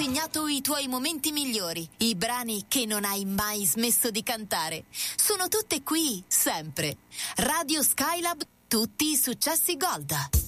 consegnato i tuoi momenti migliori, i brani che non hai mai smesso di cantare. Sono tutte qui, sempre. Radio Skylab, tutti i successi Gold.